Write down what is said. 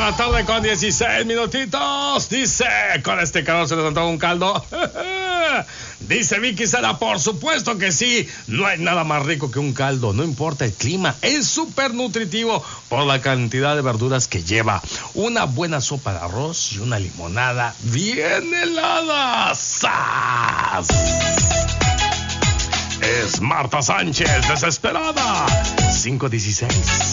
la tarde con 16 minutitos. Dice, con este calor se les antoja un caldo. Dice Vicky Sara, por supuesto que sí. No hay nada más rico que un caldo, no importa el clima. Es súper nutritivo por la cantidad de verduras que lleva. Una buena sopa de arroz y una limonada bien helada. ¡Sas! Es Marta Sánchez, desesperada. 5:16.